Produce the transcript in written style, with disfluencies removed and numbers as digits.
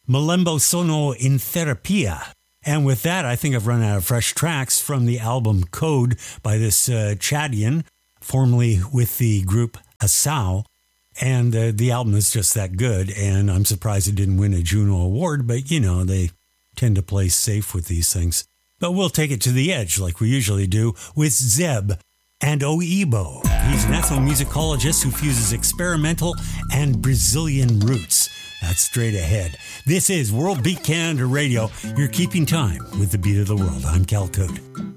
Malembo Sono in Therapia. And with that, I think I've run out of fresh tracks from the album Code by this Chadian, formerly with the group Asau. And the album is just that good, and I'm surprised it didn't win a Juno Award, but, you know, they tend to play safe with these things. But we'll take it to the edge, like we usually do, with Zeb and Oibo. He's an ethnomusicologist who fuses experimental and Brazilian roots. That's straight ahead. This is World Beat Canada Radio. You're keeping time with the beat of the world. I'm Cal Code.